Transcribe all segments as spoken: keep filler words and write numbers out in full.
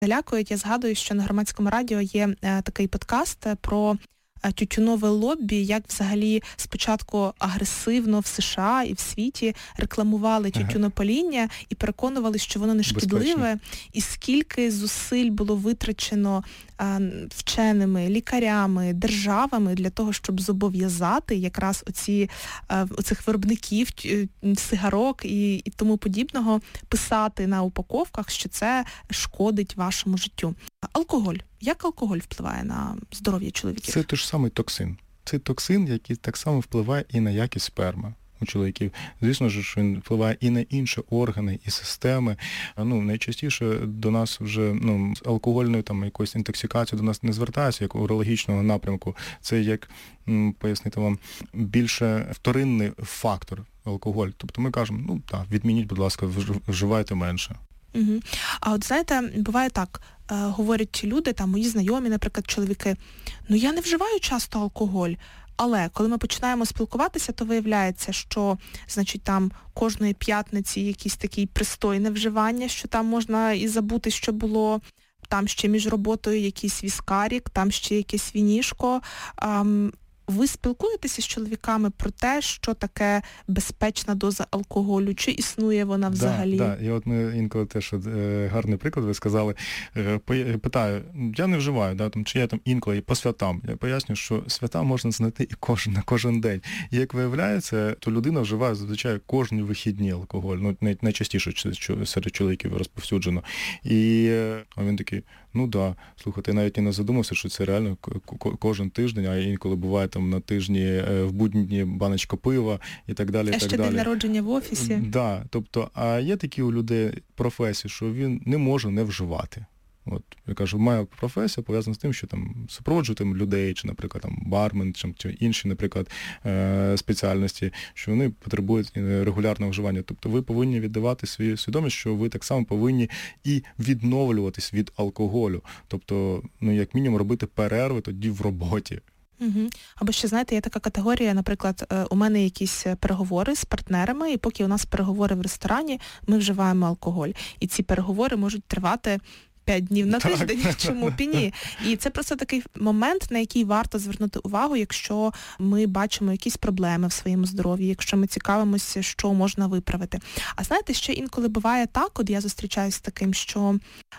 Лякують. Я згадую, що на Громадському радіо є е, такий подкаст про е, тютюнове лоббі, як взагалі спочатку агресивно в США і в світі рекламували тютюнопаління і переконували, що воно не шкідливе, Безпечно. і скільки зусиль було витрачено е, вченими, лікарями, державами для того, щоб зобов'язати якраз оці, е, оцих виробників е, сигарок і, і тому подібного писати на упаковках, що це шкодить вашому життю. Алкоголь. Як алкоголь впливає на здоров'я чоловіків? Це той ж самий токсин. Це токсин, який так само впливає і на якість сперми у чоловіків. Звісно ж, що він впливає і на інші органи, і системи. Ну, найчастіше до нас вже, ну, з алкогольною там якоюсь інтоксикацією до нас не звертаються, як урологічного напрямку. Це, як м, пояснити вам, більше вторинний фактор алкоголь. Тобто ми кажемо, ну так, відмініть, будь ласка, вживайте менше. Угу. А от знаєте, буває так, е, говорять люди, там мої знайомі, наприклад, чоловіки, ну я не вживаю часто алкоголь, але коли ми починаємо спілкуватися, то виявляється, що, значить, там кожної п'ятниці якісь такі пристойне вживання, що там можна і забути, що було, там ще між роботою якийсь віскарік, там ще якесь вінішко. Ем, Ви спілкуєтеся з чоловіками про те, що таке безпечна доза алкоголю? Чи існує вона взагалі? Так, да, да. І от ми інколи теж е, гарний приклад, ви сказали, е, питаю, я не вживаю, да, там, чи я там інколи по святам. Я поясню, що свята можна знайти і кожен, на кожен день. І як виявляється, то людина вживає зазвичай кожні вихідні алкоголь. Ну, найчастіше серед чоловіків розповсюджено. І е, він такий, ну да, слухайте, я навіть не задумався, що це реально кожен тиждень, а інколи буває там на тижні, в будні дні баночка пива і так далі. А і так ще далі. день народження в офісі. Так, да, тобто, а є такі у людей професії, що він не може не вживати. От, я кажу, моя професія пов'язана з тим, що там супроводжую там людей, чи, наприклад, там бармен, чи, чи інші, наприклад, спеціальності, що вони потребують регулярного вживання. Тобто ви повинні віддавати свою свідомість, що ви так само повинні і відновлюватись від алкоголю. Тобто, ну, як мінімум, робити перерви тоді в роботі. Угу. Або ще, знаєте, є така категорія, наприклад, у мене якісь переговори з партнерами, і поки у нас переговори в ресторані, ми вживаємо алкоголь. І ці переговори можуть тривати п'ять днів на так. тиждень, чому б і ні. І це просто такий момент, на який варто звернути увагу, якщо ми бачимо якісь проблеми в своєму здоров'ї, якщо ми цікавимося, що можна виправити. А знаєте, ще інколи буває так, от я зустрічаюся з таким, що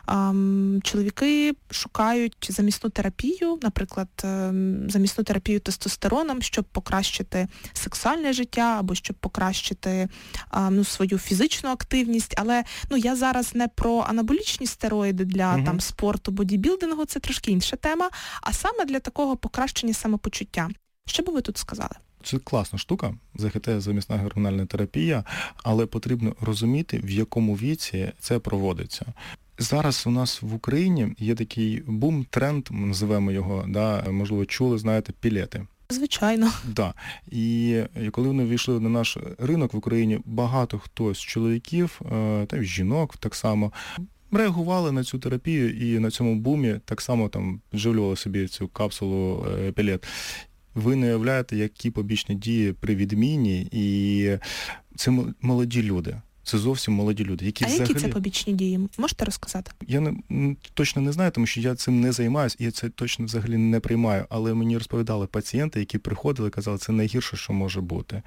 ем, чоловіки шукають замісну терапію, наприклад, ем, замісну терапію тестостероном, щоб покращити сексуальне життя або щоб покращити ем, ну, свою фізичну активність. Але ну, я зараз не про анаболічні стероїди для угу. там спорту, бодібілдингу, це трошки інша тема, а саме для такого покращення самопочуття. Що би ви тут сказали? Це класна штука, ЗГТ, замісна гормональна терапія, але потрібно розуміти, в якому віці це проводиться. Зараз у нас в Україні є такий бум-тренд, називаємо його, да, можливо, чули, знаєте, пілети. Звичайно. Да. І коли вони вийшли на наш ринок в Україні, багато хто з чоловіків, та й жінок так само, реагували на цю терапію і на цьому бумі так само там вживлювали собі цю капсулу е, пілет. Ви не уявляєте, які побічні дії при відміні, і це молоді люди. Це зовсім молоді люди, які а взагалі... які це побічні дії? Можете розказати? Я не, точно не знаю, тому що я цим не займаюся, і я це точно взагалі не приймаю. Але мені розповідали пацієнти, які приходили, казали, це найгірше, що може бути.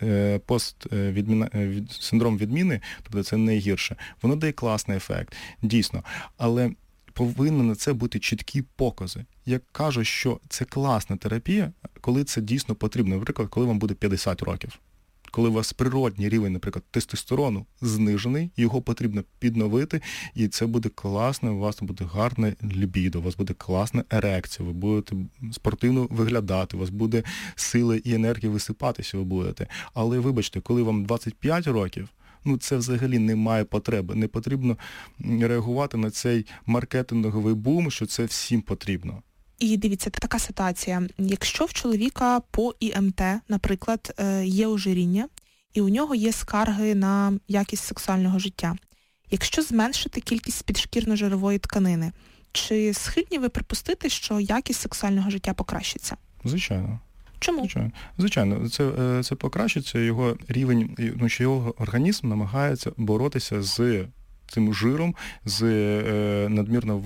Пост відміна, синдром відміни, тобто це найгірше. Воно дає класний ефект, дійсно. Але повинні на це бути чіткі покази. Я кажу, що це класна терапія, коли це дійсно потрібно. Наприклад, коли вам буде п'ятдесят років. Коли у вас природній рівень, наприклад, тестостерону знижений, його потрібно підновити, і це буде класно, у вас буде гарне лібідо, у вас буде класна ерекція, ви будете спортивно виглядати, у вас буде сили і енергії висипатися, ви будете. Але, вибачте, коли вам двадцять п'ять років, ну це взагалі немає потреби. Не потрібно реагувати на цей маркетинговий бум, що це всім потрібно. І дивіться, така ситуація. Якщо в чоловіка по І Ем Те, наприклад, є ожиріння, і у нього є скарги на якість сексуального життя, якщо зменшити кількість підшкірно-жирової тканини, чи схильні ви припустити, що якість сексуального життя покращиться? Звичайно. Чому? Звичайно, Звичайно. Це, це покращиться, його рівень, ну, що його організм намагається боротися з цим жиром, з е, надмірною